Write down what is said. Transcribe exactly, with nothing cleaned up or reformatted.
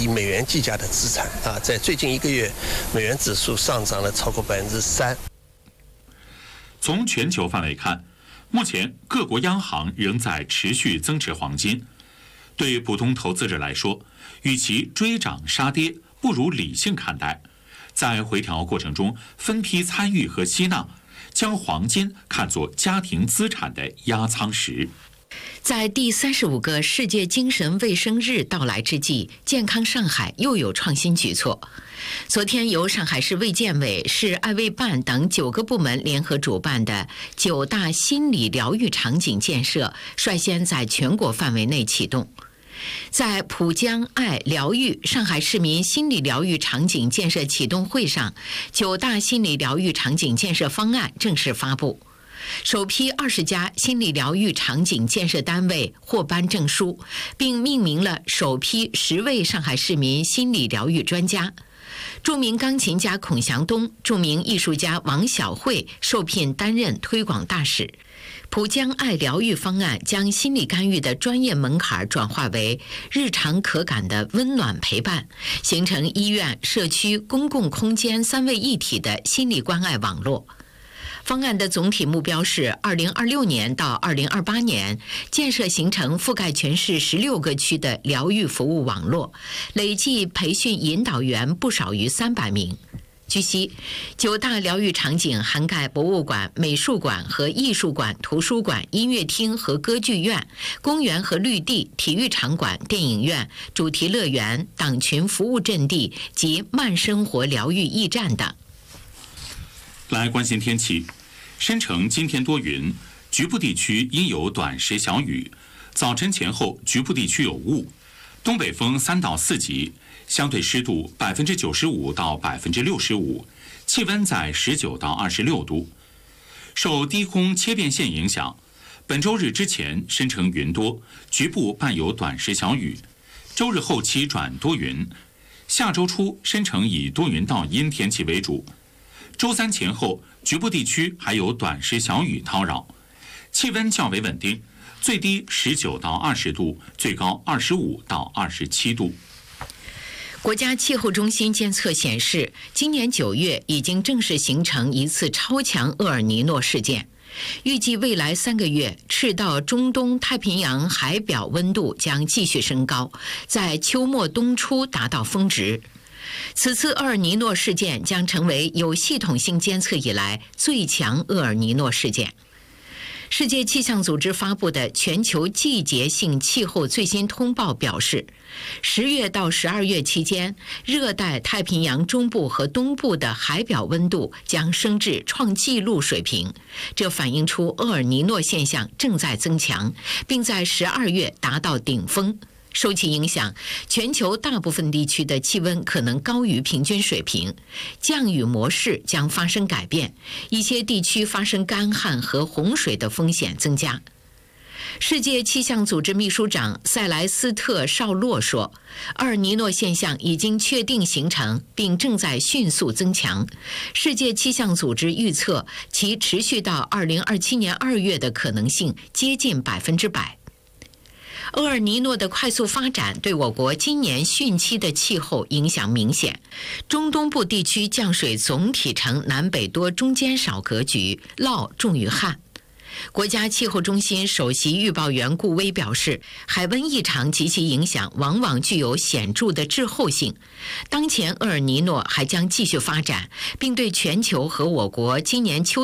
以美元计价的资产啊，在最近一个月，美元指数上涨了超过百分之三。 从全球范围看，目前各国央行仍在持续增持黄金。对普通投资者来说，与其追涨杀跌，不如理性看待，在回调过程中分批参与和吸纳，将黄金看作家庭资产的压舱石。 在第三十五个世界精神卫生日到来之际，健康上海又有创新举措。昨天由上海市卫健委、市爱卫办等九个部门联合主办的九大心理疗愈场景建设率先在全国范围内启动。在浦江爱疗愈上海市民心理疗愈场景建设启动会上，九大心理疗愈场景建设方案正式发布。首批二十家心理疗愈场景建设单位获颁证书，并命名了首批十位上海市民心理疗愈专家。著名钢琴家孔祥东、著名艺术家王晓慧受聘担任推广大使。浦江爱疗愈方案将心理干预的专业门槛转化为日常可感的温暖陪伴，形成医院、社区、公共空间三位一体的心理关爱网络。方案的总体目标是二零二六年到二零二八年建设形成覆盖全市十六个区的疗愈服务网络，累计培训引导员不少于三百名。据悉，九大疗愈场景涵盖博物馆、美术馆和艺术馆、图书馆、音乐厅和歌剧院、公园和绿地、体育场馆、电影院、主题乐园、党群服务阵地及慢生活疗愈驿站等。 来关心天气，深成今天多云，局部地区阴有短时小雨，早晨前后局部地区有雾，东北风三到四级，相对湿度百分之九十五到百分之六十五，气温在十九到二十六度。受低空切变线影响，本周日之前深成云多，局部伴有短时小雨，周日后期转多云，下周初深成以多云到阴天气为主。周三前后，局部地区还有短时小雨叨扰，气温较为稳定，最低十九到二十度，最高二十五到二十七度。 国家气候中心监测显示，今年九月已经正式形成一次超强厄尔尼诺事件。预计未来三个月，赤道中东太平洋海表温度将继续升高，在秋末冬初达到峰值。此次厄尔尼诺事件将成为有系统性监测以来最强厄尔尼诺事件。世界气象组织发布的全球季节性气候最新通报表示，十月到十二月期间，热带太平洋中部和东部的海表温度将升至创纪录水平，这反映出厄尔尼诺现象正在增强，并在十二月达到顶峰。受其影响，全球大部分地区的气温可能高于平均水平，降雨模式将发生改变，一些地区发生干旱和洪水的风险增加。世界气象组织秘书长塞莱斯特·绍洛说，厄尔尼诺现象已经确定形成，并正在迅速增强。世界气象组织预测，其持续到二零二七年二月的可能性接近百分之百。厄尔尼诺的快速发展对我国今年汛期的气候影响明显，中东部地区降水总体呈南北多中间少格局，涝重于旱。国家气候中心首席预报员顾威表示，海温异常及其影响往往具有显著的滞后性。当前厄尔尼诺还将继续发展，并对全球和我国今年秋